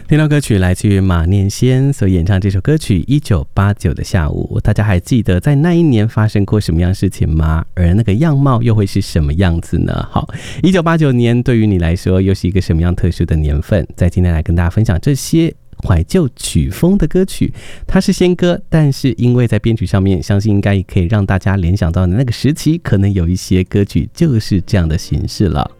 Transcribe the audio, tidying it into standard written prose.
听到歌曲来自于马念先所演唱这首歌曲1989的下午，大家还记得在那一年发生过什么样事情吗？而那个样貌又会是什么样子呢？好，1989年对于你来说又是一个什么样特殊的年份？在今天来跟大家分享这些怀旧曲风的歌曲，它是先歌，但是因为在编曲上面，相信应该可以让大家联想到的那个时期，可能有一些歌曲就是这样的形式了。